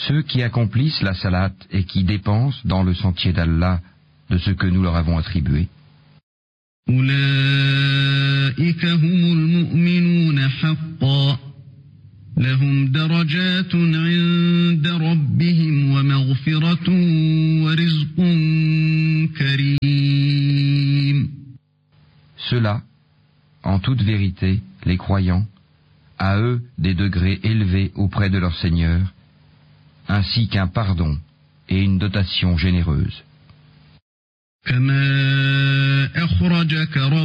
Ceux qui accomplissent la salate et qui dépensent dans le sentier d'Allah de ce que nous leur avons attribué. أولئك هم المؤمنون حقا لهم درجات عند ربهم ومغفرة ورزق كريم. Ceux-là, en toute vérité, les croyants, à eux des degrés élevés auprès de leur Seigneur, ainsi qu'un pardon et une dotation généreuse.